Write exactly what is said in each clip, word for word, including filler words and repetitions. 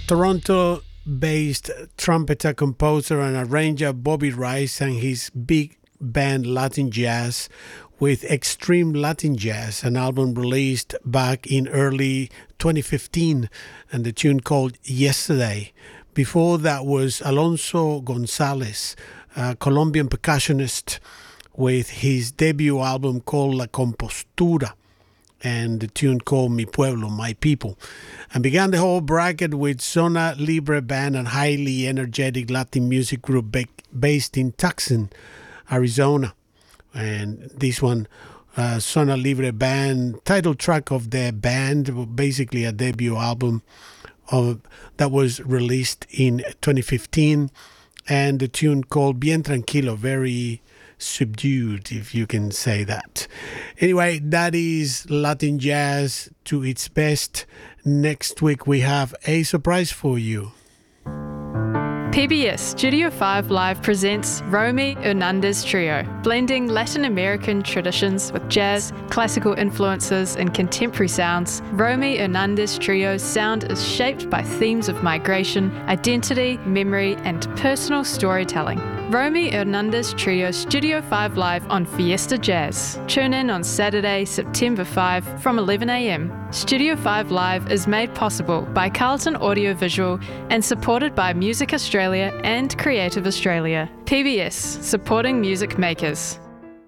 Toronto-based trumpeter, composer, and arranger Bobby Rice and his big band Latin Jazz with Extreme Latin Jazz, an album released back in early twenty fifteen, and the tune called Yesterday. Before that was Alonso Gonzalez, a Colombian percussionist, with his debut album called La Compostura, and the tune called Mi Pueblo, My People. And began the whole bracket with Zona Libre Band, and highly energetic Latin music group ba- based in Tucson, Arizona. And this one, uh, Zona Libre Band, title track of their band, basically a debut album of, that was released in twenty fifteen, and the tune called Bien Tranquilo, very subdued, if you can say that. Anyway, that is Latin Jazz to its best. Next week we have a surprise for you. P B S Studio five Live presents Romy Hernandez Trio, blending Latin American traditions with jazz, classical influences and contemporary sounds. Romy Hernandez Trio's sound is shaped by themes of migration, identity, memory and personal storytelling. Romy Hernandez Trio Studio five Live on Fiesta Jazz. Tune in on Saturday, September fifth from eleven a m. Studio five Live is made possible by Carlton Audiovisual and supported by Music Australia and Creative Australia. P B S, supporting music makers.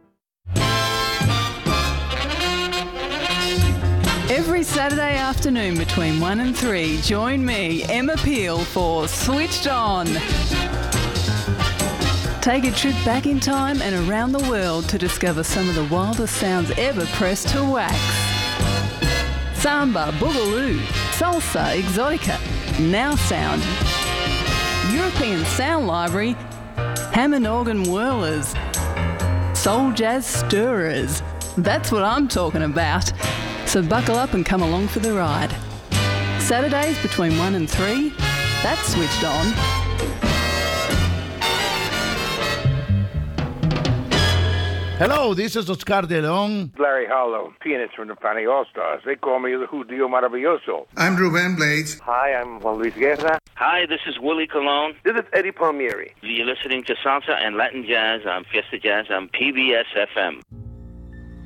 Every Saturday afternoon between one and three, join me, Emma Peel, for Switched On. Take a trip back in time and around the world to discover some of the wildest sounds ever pressed to wax. Samba, boogaloo, salsa, exotica, now sound, European sound library, Hammond organ whirlers, soul jazz stirrers. That's what I'm talking about. So buckle up and come along for the ride. Saturdays between one and three, that's Switched On. Hello, this is Oscar de Leon. Larry Harlow, pianist from the Fanny All-Stars. They call me the Judío Maravilloso. I'm Ruben Blades. Hi, I'm Juan Luis Guerra. Hi, this is Willie Colon. This is Eddie Palmieri. You're listening to Salsa and Latin Jazz on Fiesta Jazz on P B S F M.